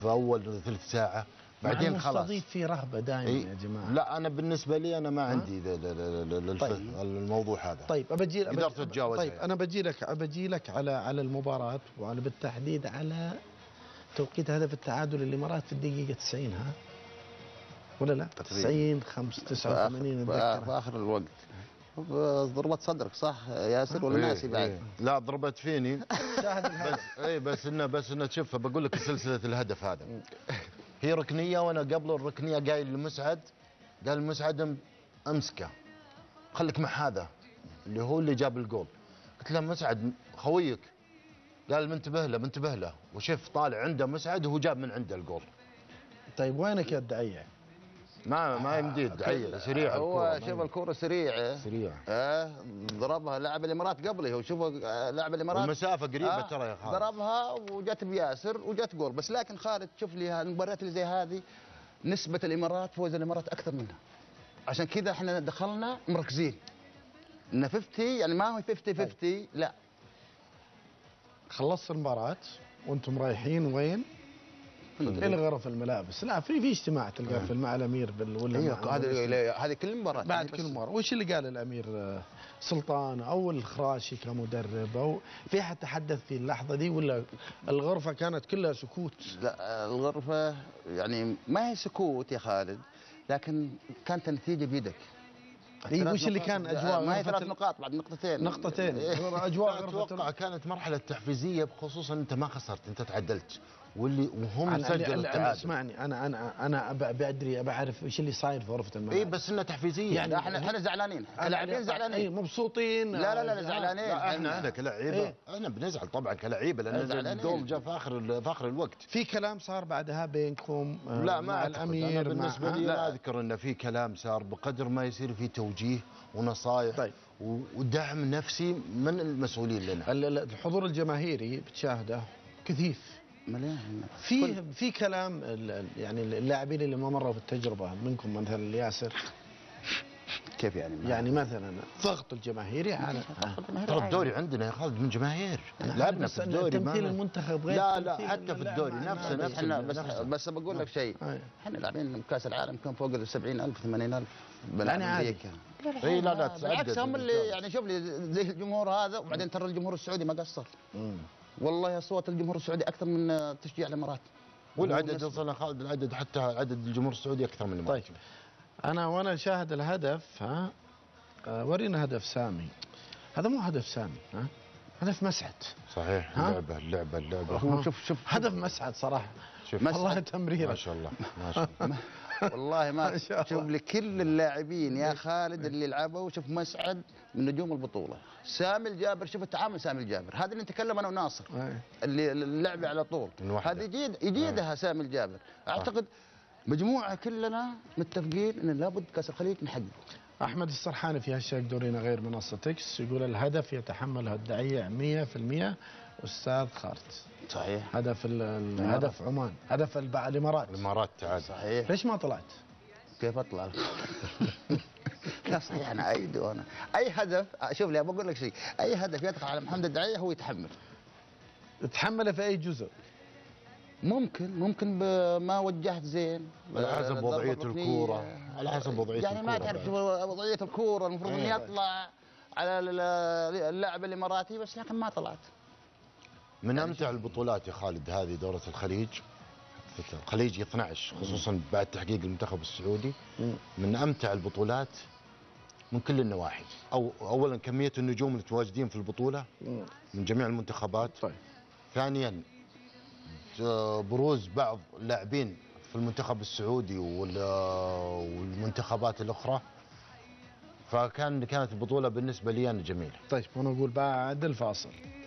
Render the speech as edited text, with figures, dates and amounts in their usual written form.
في اول ثلث ساعه بعدين خلاص. المستضيف في رهبه دائما يا جماعه. لا انا بالنسبه لي انا ما عندي طيب. الموضوع هذا. طيب قدرت اتجاوزها. طيب انا بجي لك على المباراه، وعلى بالتحديد على توقيت هدف التعادل الامارات في الدقيقه 90 ها ولا لا؟ 90 5 89 في اخر الوقت. ضربة صدرك صح ياسر ولا ناسي بعد؟ لا ضربت فيني. بس انه شوف بقول لك سلسله الهدف هذا. هي ركنيه وانا قبل الركنيه قايل لمسعد، قال المسعد امسكه خليك مع هذا اللي هو اللي جاب الجول. قلت له مسعد خويك، قال منتبه له وشوف طالع عنده مسعد وهو جاب من عنده الجول. طيب وينك يا الدعية؟ ما يمدي الدعية سريع. هو شوف الكرة سريعة ضربها لاعب الامارات قبله، وشوف لاعب الامارات المسافة قريبة ترى يا خالد. ضربها وجت بياسر وجت جول. بس لكن خالد شوف لي المباريات اللي زي هذه نسبة الامارات فوز الامارات اكثر منها، عشان كذا احنا دخلنا مركزين ان 50 يعني ما هو 50 لا. خلصت المباراة وانتم رايحين وين؟ الى غرف الملابس. لا في اجتماع تلقاه مع الامير ولا هذه كل مباراة بعد كل مباراة. وش اللي قال الامير سلطان او الخراشي كمدرب، او في حد تحدث في اللحظة دي ولا الغرفة كانت كلها سكوت؟ لا الغرفة يعني ما هي سكوت يا خالد، لكن كانت النتيجة بيدك. وش اللي كان اجواء؟ ما هي 3 نقاط بعد نقطتين اجواء اتوقع كانت مرحله تحفيزيه، بخصوصا انت ما خسرت، انت تعدلت وهم سجلوا التعادل. اسمعني انا بدري بعرف ايش اللي صاير في غرفه الملعب. بس انها تحفيزيه يعني احنا زعلانين كلاعبين، زعلانين مبسوطين. لا زعلانين. احنا كلاعيبه احنا بنزعل طبعا كلاعيبه لان الجول جاء في اخر الوقت. في كلام صار بعدها بينكم لا مع الامير؟ أنا بالنسبه لي لا اذكر انه في كلام صار، بقدر ما يصير في توجيه ونصائح. طيب. ودعم نفسي من المسؤولين لنا. الحضور الجماهيري بتشاهده كثيف مليان. في كلام يعني اللاعبين اللي ما مروا بالتجربه منكم مثلا ياسر، كيف يعني مثلا ضغط الجماهيري على ترى الدوري عندنا يا خالد من جماهير. لعبنا في الدوري تمثيل المنتخب غير لا حتى في الدوري نفسه. بس بقول لك شيء، احنا لاعبين كاس العالم كان فوق ال 70,000 80,000 بلعب امريكا. لا بالعكس هم اللي يعني شوف لي زي الجمهور هذا. وبعدين ترى الجمهور السعودي ما قصر. والله اصوات الجمهور السعودي اكثر من تشجيع الامارات. والعدد اصلا خالد العدد حتى عدد الجمهور السعودي اكثر من الامارات. طيب وانا شاهد الهدف ورينا هدف سامي. هذا مو هدف سامي هدف مسعد. صحيح. اللعبه هو شوف هدف مسعد صراحه. والله تمريره ما شاء الله ما شاء الله. والله ما شوف لكل اللاعبين يا خالد اللي لعبوا. شوف مسعد من نجوم البطوله. سامي الجابر شوف التعامل. سامي الجابر هذا اللي نتكلم انا وناصر اللي اللعبه على طول. هذه يجيدها سامي الجابر. اعتقد مجموعه كلنا متفقين ان لابد كاس الخليج نحققه. احمد السرحاني في هاشتاج دورينا غير منصه اكس يقول الهدف يتحملها الداعيه 100%. استاذ خالد صحيح. هدف عمان، هدف الامارات تعال. صحيح. ليش ما طلعت؟ كيف اطلع؟ لا صحيح انا ايده. انا اي هدف شوف لي بقول لك شيء، اي هدف يدخل على محمد الداعيه هو يتحمله في اي جزء. ممكن ما وجهت زين على حسب وضعيه الكوره. يعني ما تعرف وضعيه الكوره. المفروض اني اطلع على اللاعب الاماراتي بس لكن ما طلعت. من امتع البطولات يا خالد هذه دوره الخليج. الخليج 12 خصوصا بعد تحقيق المنتخب السعودي من امتع البطولات من كل النواحي. اولا كميه النجوم المتواجدين في البطوله من جميع المنتخبات. طيب. ثانيا بروز بعض اللاعبين في المنتخب السعودي والمنتخبات الاخرى. كانت البطوله بالنسبه لي انا جميله. طيب ونقول بعد الفاصل.